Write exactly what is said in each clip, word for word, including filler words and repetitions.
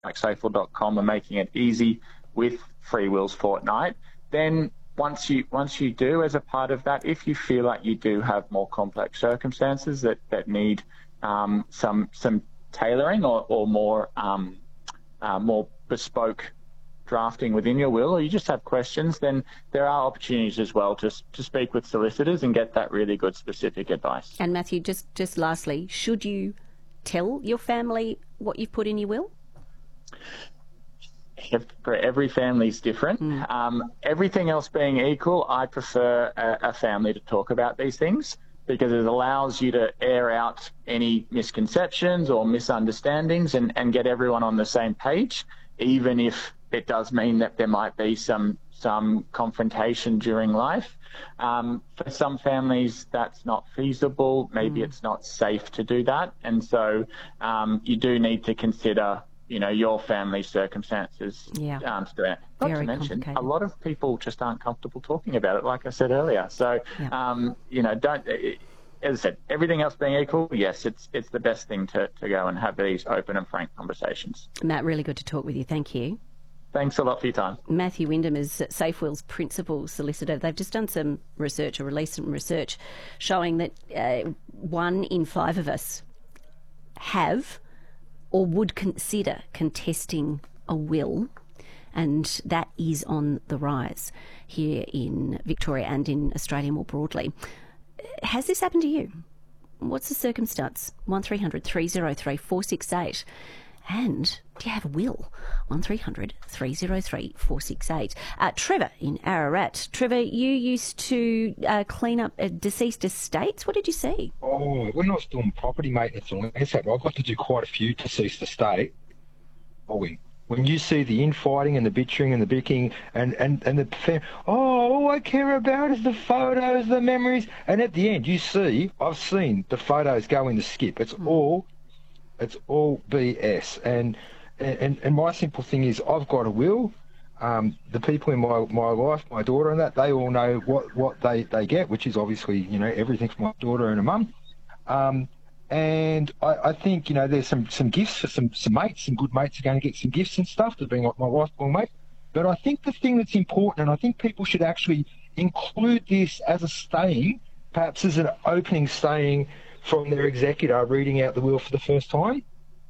like Safewill dot com are making it easy with Free Wills Fortnight, then once you once you do, as a part of that, if you feel like you do have more complex circumstances that that need um, some some tailoring or or more um, uh, more bespoke drafting within your will, or you just have questions, then there are opportunities as well to to speak with solicitors and get that really good specific advice. And Matthew, just just lastly, should you tell your family what you've put in your will? For every family is different. Mm. Um, everything else being equal, I prefer a, a family to talk about these things, because it allows you to air out any misconceptions or misunderstandings and, and get everyone on the same page, even if it does mean that there might be some some confrontation during life. Um, for some families, that's not feasible. Maybe mm. it's not safe to do that. And so um, you do need to consider, you know, your family's circumstances. Yeah. Um, to do it. Not Very to mention, a lot of people just aren't comfortable talking about it, like I said earlier. So, yeah. um, you know, don't... As I said, everything else being equal, yes, it's it's the best thing to, to go and have these open and frank conversations. Matt, really good to talk with you. Thank you. Thanks a lot for your time. Matthew Wyndham is Safewill's principal solicitor. They've just done some research, or released some research, showing that uh, one in five of us have or would consider contesting a will, and that is on the rise here in Victoria and in Australia more broadly. Has this happened to you? What's the circumstance? one three hundred three oh three four six eight. And do you have a will? one three hundred three oh three four six eight. Uh, Trevor in Ararat. Trevor, you used to uh, clean up uh, deceased estates. What did you see? Oh, when I was doing property maintenance and landscape, I got to do quite a few deceased estate. Oh, when, when you see the infighting and the bitching and the bicking and, and, and the fam- oh, all I care about is the photos, the memories. And at the end, you see, I've seen the photos go in the skip. It's mm. all... It's all B S, and and and my simple thing is, I've got a will. Um, the people in my, my life, my daughter and that, they all know what, what they, they get, which is obviously, you know, everything for my daughter and her mum. Um, and I, I think, you know, there's some, some gifts for some, some mates, some good mates are going to get some gifts and stuff to being like my lifelong mate. But I think the thing that's important, and I think people should actually include this as a staying, perhaps as an opening staying from their executor reading out the will for the first time.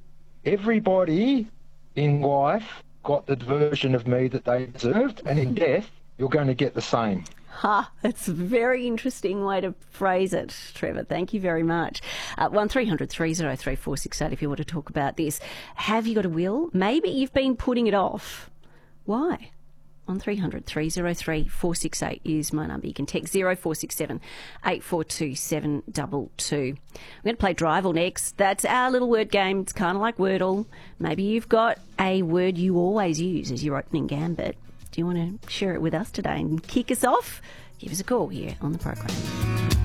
Everybody in life got the version of me that they deserved, and in death, you're going to get the same. Ha, that's a very interesting way to phrase it, Trevor. Thank you very much. Uh, one three hundred three oh three four six eight if you want to talk about this. Have you got a will? Maybe you've been putting it off. Why? one three hundred three oh three four six eight is my number. You can text zero four six seven eight four two seven two two. We're going to play Drivel next. That's our little word game. It's kind of like Wordle. Maybe you've got a word you always use as your opening gambit. Do you want to share it with us today and kick us off? Give us a call here on the program.